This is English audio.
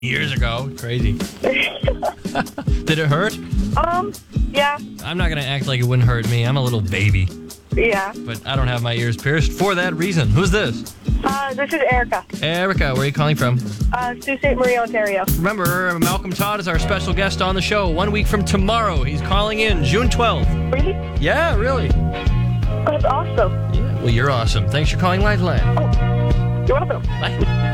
Years ago. Crazy. Did it hurt? Yeah. I'm not going to act like it wouldn't hurt me. I'm a little baby. Yeah. But I don't have my ears pierced for that reason. Who's this? This is Erica. Erica, where are you calling from? Sault Ste. Marie, Ontario. Remember, Malcolm Todd is our special guest on the show 1 week from tomorrow. He's calling in June 12th. Really? Yeah, really. That's awesome. Yeah, well, you're awesome. Thanks for calling Lifeline. Oh, you're welcome. Bye.